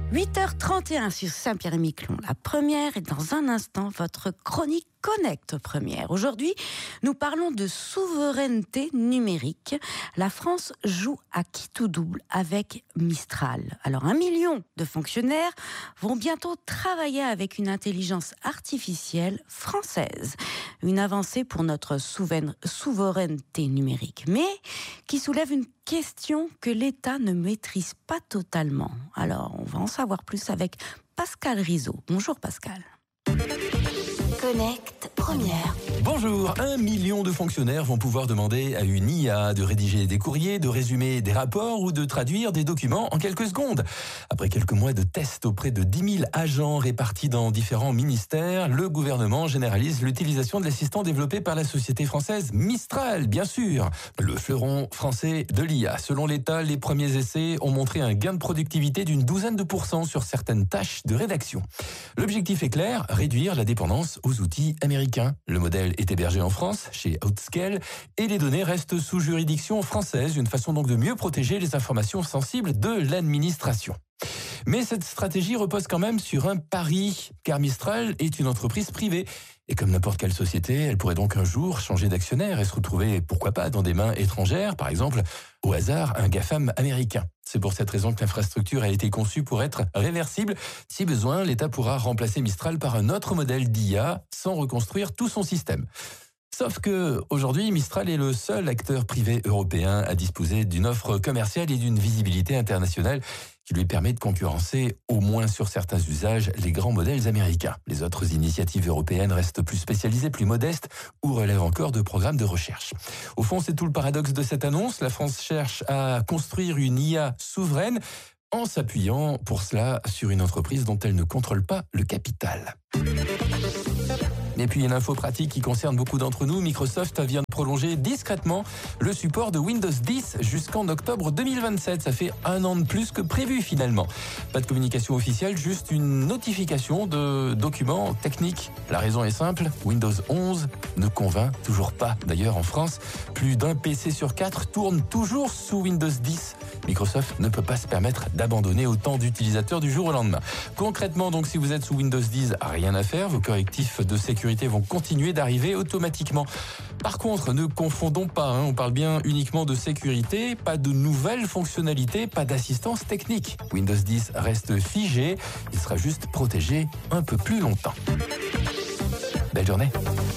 8h31 sur Saint-Pierre-et-Miquelon. La première est dans un instant votre chronique Connect Première. Aujourd'hui, nous parlons de souveraineté numérique. La France joue à qui tout double avec Mistral. Alors 1 million de fonctionnaires vont bientôt travailler avec une intelligence artificielle française. Une avancée pour notre souveraineté numérique, mais qui soulève une question que l'État ne maîtrise pas totalement. Alors, on va en savoir plus avec Pascal Rizzo. Bonjour Pascal. Connect Première. Bonjour, 1 million de fonctionnaires vont pouvoir demander à une IA de rédiger des courriers, de résumer des rapports ou de traduire des documents en quelques secondes. Après quelques mois de tests auprès de 10 000 agents répartis dans différents ministères, le gouvernement généralise l'utilisation de l'assistant développé par la société française Mistral, bien sûr. Le fleuron français de l'IA. Selon l'État, les premiers essais ont montré un gain de productivité d'une 12% sur certaines tâches de rédaction. L'objectif est clair, réduire la dépendance aux outils américains. Le modèle est hébergé en France, chez Outscale, et les données restent sous juridiction française, une façon donc de mieux protéger les informations sensibles de l'administration. Mais cette stratégie repose quand même sur un pari, car Mistral est une entreprise privée. Et comme n'importe quelle société, elle pourrait donc un jour changer d'actionnaire et se retrouver, pourquoi pas, dans des mains étrangères, par exemple, au hasard, un GAFAM américain. C'est pour cette raison que l'infrastructure a été conçue pour être réversible. Si besoin, l'État pourra remplacer Mistral par un autre modèle d'IA sans reconstruire tout son système. Sauf que, aujourd'hui, Mistral est le seul acteur privé européen à disposer d'une offre commerciale et d'une visibilité internationale qui lui permet de concurrencer, au moins sur certains usages, les grands modèles américains. Les autres initiatives européennes restent plus spécialisées, plus modestes ou relèvent encore de programmes de recherche. Au fond, c'est tout le paradoxe de cette annonce. La France cherche à construire une IA souveraine en s'appuyant pour cela sur une entreprise dont elle ne contrôle pas le capital. Et puis une info pratique qui concerne beaucoup d'entre nous, Microsoft vient de prolonger discrètement le support de Windows 10 jusqu'en octobre 2027. Ça fait 1 an de plus que prévu finalement. Pas de communication officielle, juste une notification de documents techniques. La raison est simple, Windows 11 ne convainc toujours pas. D'ailleurs en France, plus d'1 PC sur 4 tourne toujours sous Windows 10. Microsoft ne peut pas se permettre d'abandonner autant d'utilisateurs du jour au lendemain. Concrètement, donc, si vous êtes sous Windows 10, rien à faire. Vos correctifs de sécurité vont continuer d'arriver automatiquement. Par contre, ne confondons pas, on parle bien uniquement de sécurité, pas de nouvelles fonctionnalités, pas d'assistance technique. Windows 10 reste figé, il sera juste protégé un peu plus longtemps. Belle journée.